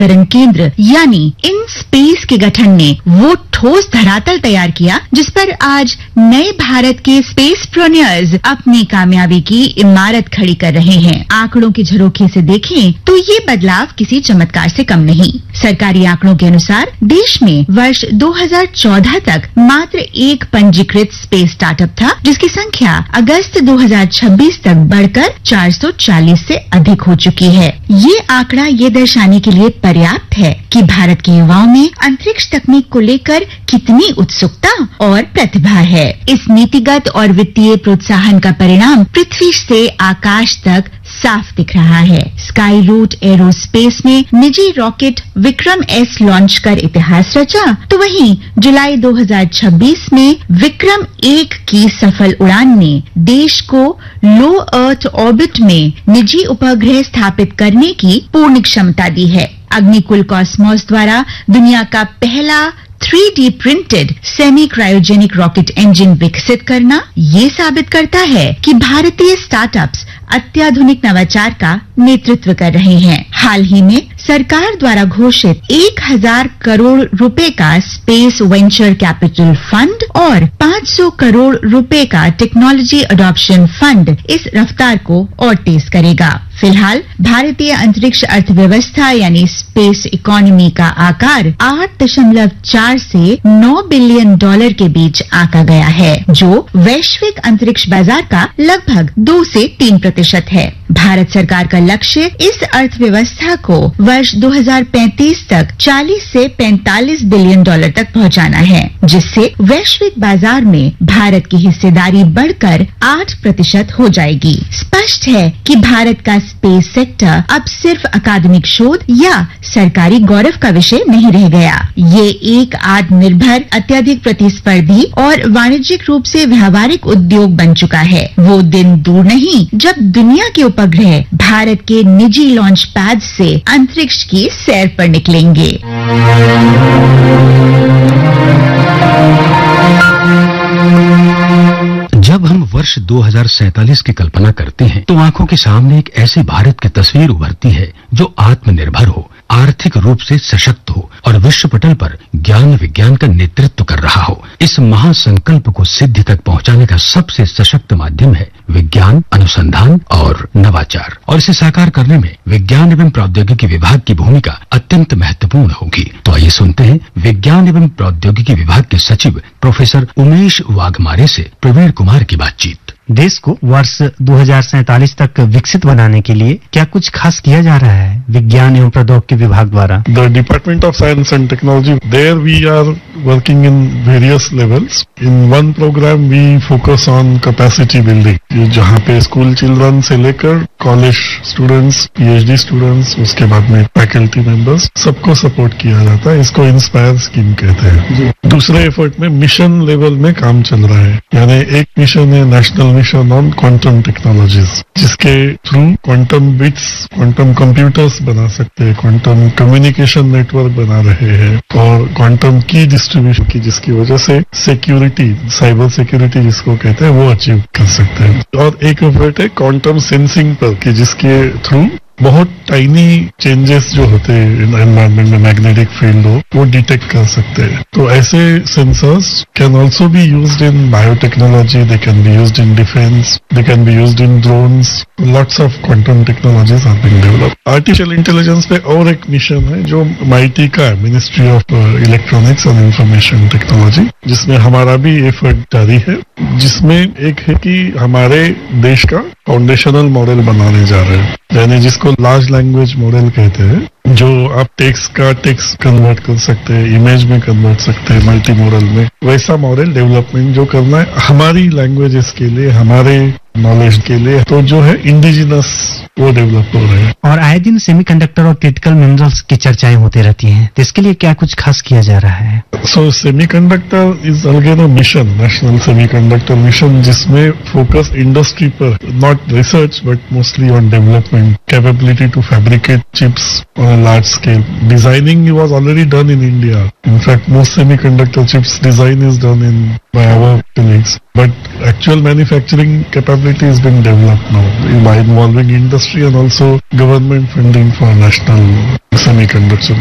केंद्र यानी in space के गठन ने वो ठोस धरातल तैयार किया जिस पर आज नए भारत के स्पेस प्रोनियर्स अपनी कामयाबी की इमारत खड़ी कर रहे हैं। आंकड़ों के झरोखे से देखें तो ये बदलाव किसी चमत्कार से कम नहीं। सरकारी आंकड़ों के अनुसार देश में वर्ष 2014 तक मात्र एक पंजीकृत स्पेस स्टार्टअप था, जिसकी संख्या अगस्त 2026 तक बढ़कर 440 से अधिक हो चुकी है। ये आंकड़ा ये दर्शाने के लिए पर्याप्त है कि भारत के युवाओं में अंतरिक्ष तकनीक को लेकर कितनी उत्सुकता और प्रतिभा है। इस नीतिगत और वित्तीय प्रोत्साहन का परिणाम पृथ्वी से आकाश तक साफ दिख रहा है। स्काई रूट एरोस्पेस ने निजी रॉकेट विक्रम एस लॉन्च कर इतिहास रचा, तो वहीं जुलाई 2026 में विक्रम 1 की सफल उड़ान ने देश को लो अर्थ ऑर्बिट में निजी उपग्रह स्थापित करने की पूर्ण क्षमता दी है। अग्निकुल कॉस्मोस द्वारा दुनिया का पहला 3D printed semi cryogenic rocket engine विकसित करना ये साबित करता है कि भारतीय स्टार्टअप्स अत्याधुनिक नवाचार का नेतृत्व कर रहे हैं। हाल ही में सरकार द्वारा घोषित 1000 करोड़ रुपए का स्पेस वेंचर कैपिटल फंड और 500 करोड़ रुपए का टेक्नोलॉजी अडॉप्शन फंड इस रफ्तार को और तेज करेगा। फिलहाल भारतीय अंतरिक्ष अर्थव्यवस्था यानी स्पेस इकोनॉमी का आकार 8.4 से 9 बिलियन डॉलर के बीच आंका गया है, जो वैश्विक अंतरिक्ष बाजार का लगभग 2 से 3% है। भारत सरकार का लक्ष्य इस अर्थव्यवस्था को वर्ष 2035 तक 40 से 45 बिलियन डॉलर तक पहुंचाना है, जिससे वैश्विक बाजार में भारत की हिस्सेदारी बढ़कर 8% हो जाएगी। स्पष्ट है कि भारत का स्पेस सेक्टर अब सिर्फ अकादमिक शोध या सरकारी गौरव का विषय नहीं रह गया। ये एक आत्मनिर्भर, अत्यधिक प्रतिस्पर्धी और वाणिज्यिक रूप से व्यावहारिक उद्योग बन चुका है। वो दिन दूर नहीं जब दुनिया के उपग्रह भारत के निजी लॉन्च पैड से अंतरिक्ष की सैर पर निकलेंगे। जब हम वर्ष 2047 की कल्पना करते हैं तो आंखों के सामने एक ऐसे भारत की तस्वीर उभरती है जो आत्मनिर्भर हो, आर्थिक रूप से सशक्त हो और विश्व पटल पर ज्ञान विज्ञान का नेतृत्व कर रहा हो। इस महासंकल्प को सिद्धि तक पहुंचाने का सबसे सशक्त माध्यम है विज्ञान, अनुसंधान और नवाचार, और इसे साकार करने में विज्ञान एवं प्रौद्योगिकी विभाग की भूमिका अत्यंत महत्वपूर्ण होगी। तो आइए सुनते हैं विज्ञान एवं प्रौद्योगिकी विभाग के सचिव प्रोफेसर उमेश वाघमारे से प्रवीण कुमार की बातचीत। देश को वर्ष 2047 तक विकसित बनाने के लिए क्या कुछ खास किया जा रहा है विज्ञान एवं प्रौद्योगिकी विभाग द्वारा? The Department of Science and Technology, there we are working in various levels. In one program we focus on capacity building, जहाँ पे स्कूल चिल्ड्रन से लेकर कॉलेज स्टूडेंट्स, PhD स्टूडेंट्स, उसके बाद में फैकल्टी मेंबर्स, सबको सपोर्ट किया जाता है। इसको इंस्पायर स्कीम कहते हैं। दूसरे एफर्ट में मिशन लेवल में काम चल रहा है, यानी एक मिशन है national mission on quantum technologies, जिसके through quantum bits, quantum computers बना सकते हैं, क्वांटम कम्युनिकेशन नेटवर्क बना रहे हैं और क्वांटम की डिस्ट्रीब्यूशन की, जिसकी वजह से सिक्योरिटी, साइबर सिक्योरिटी जिसको कहते हैं, वो अचीव कर सकते हैं। और एक एफर्ट है क्वांटम सेंसिंग पर कि जिसके थ्रू बहुत टाइनी चेंजेस जो होते हैं एनवायरनमेंट में, मैग्नेटिक फील्ड हो, वो डिटेक्ट कर सकते हैं। तो ऐसे sensors can also be used in biotechnology, they can be used in defence, they can be used in drones. Lots of quantum technologies are being developed. Artificial intelligence पे और एक मिशन है जो MIT का है, ministry of electronics and information technology, जिसमें हमारा भी एफर्ट जारी है, जिसमें एक है कि हमारे देश का फाउंडेशनल मॉडल बनाने जा रहे हैं, यानी जिसको लार्ज लैंग्वेज मॉडल कहते हैं, जो आप टेक्स्ट का टेक्स्ट कन्वर्ट कर सकते हैं, इमेज में कन्वर्ट सकते हैं, मल्टी मॉडल में। वैसा मॉडल डेवलपमेंट जो करना है हमारी लैंग्वेजेस के लिए, हमारे नॉलेज के लिए, तो जो है इंडिजिनस वो डेवलप हो रहे हैं। और आए दिन सेमीकंडक्टर और क्रिटिकल मिनरल्स की चर्चाएं होती रहती हैं, तो इसके लिए क्या कुछ खास किया जा रहा है? सो semiconductor is again a mission, national semiconductor mission, जिसमें फोकस इंडस्ट्री पर, not research but mostly on development, capability to fabricate chips on a large scale. Designing was already done in India. In fact, most semiconductor chips design is done by our colleagues. But actual manufacturing capability has been developed now by involving industry and also government funding for national semiconductor